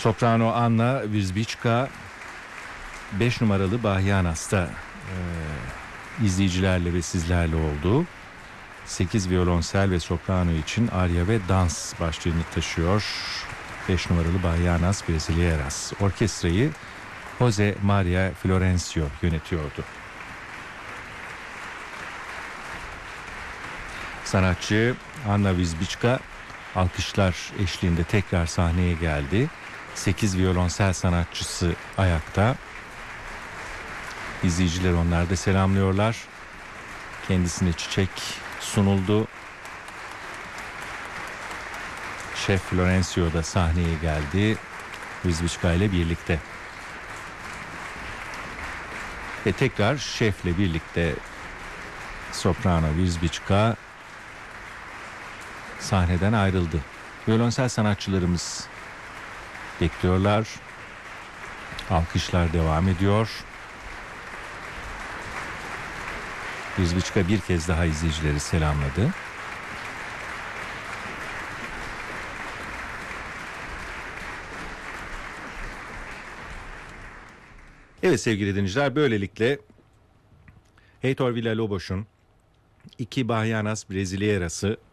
Soprano Anna Wierzbicka 5 numaralı Bahyanas'ta izleyicilerle ve sizlerle oldu. 8 violonsel ve soprano için arya ve dans başlığını taşıyor. 5 numaralı Bahyanas Brasileiras. Orkestrayı Jose Maria Florencio yönetiyordu. Sanatçı Anna Wierzbicka alkışlar eşliğinde tekrar sahneye geldi. 8 violonsel sanatçısı ayakta. İzleyiciler onları da selamlıyorlar. Kendisine çiçek sunuldu. Şef Florencio da sahneye geldi Wierzbicka ile birlikte. Ve tekrar şefle birlikte soprano Wierzbicka sahneden ayrıldı. Violonsel sanatçılarımız bekliyorlar. Alkışlar devam ediyor. Wierzbicka bir kez daha izleyicileri selamladı. Evet sevgili dinleyiciler, böylelikle Heitor Villa-Lobos'un 2 Bahyanas Brasileiras'ı